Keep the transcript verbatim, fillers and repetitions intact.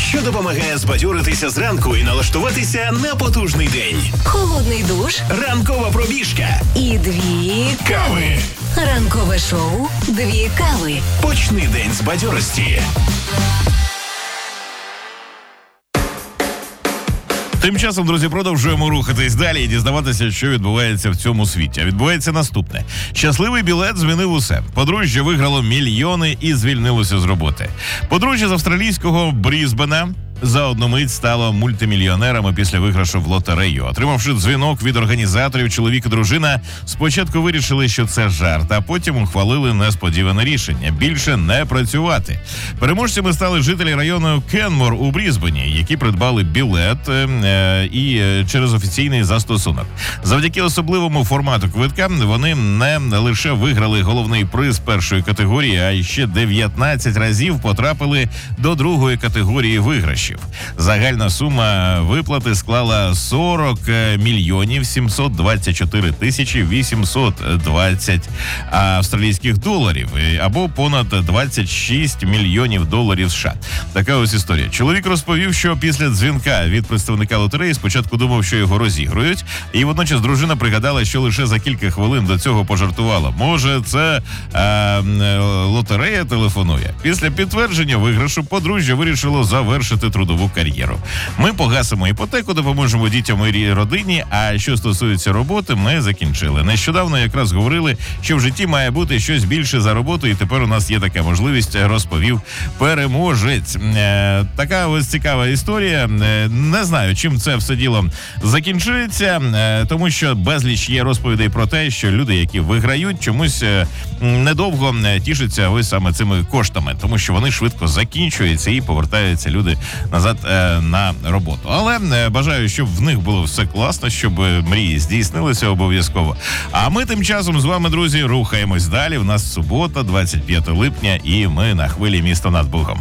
що допомагає збадьоритися зранку і налаштуватися на потужний день. Холодний душ, Ранкова пробіжка і дві кави. Ранкове шоу «Дві кави». Почни день з бадьорості. Тим часом, друзі, продовжуємо рухатись далі і дізнаватися, що відбувається в цьому світі. А відбувається наступне. Щасливий білет змінив усе. Подружжя виграло мільйони і звільнилося з роботи. Подружжя з австралійського Брізбена за одну мить стало мультимільйонерами після виграшу в лотерею. Отримавши дзвінок від організаторів, чоловік і дружина спочатку вирішили, що це жарт, а потім ухвалили несподіване рішення – більше не працювати. Переможцями стали жителі району Кенмор у Брізбені, які придбали білет е, і е, через офіційний застосунок. Завдяки особливому формату квитка вони не лише виграли головний приз першої категорії, а й ще дев'ятнадцять разів потрапили до другої категорії виграшів. Загальна сума виплати склала сорок мільйонів сімсот двадцять чотири тисячі вісімсот двадцять австралійських доларів або понад двадцять шість мільйонів доларів США. Така ось історія. Чоловік розповів, що після дзвінка від представника лотереї спочатку думав, що його розігрують, і водночас дружина пригадала, що лише за кілька хвилин до цього пожартувала. Може, це е, лотерея телефонує? Після підтвердження виграшу подружжя вирішило завершити трудову кар'єру. Ми погасимо іпотеку, допоможемо дітям і родині, а що стосується роботи, ми закінчили. Нещодавно якраз говорили, що в житті має бути щось більше за роботу, і тепер у нас є така можливість, розповів переможець. Е, така ось цікава історія. Е, не знаю, чим це все діло закінчується, е, тому що безліч є розповідей про те, що люди, які виграють, чомусь е, недовго тішаться ось саме цими коштами, тому що вони швидко закінчуються і повертаються люди назад е, на роботу. Але е, бажаю, щоб в них було все класно, щоб мрії здійснилися обов'язково. А ми тим часом з вами, друзі, рухаємось далі. У нас субота, двадцять п'яте липня, і ми на хвилі міста над Богом.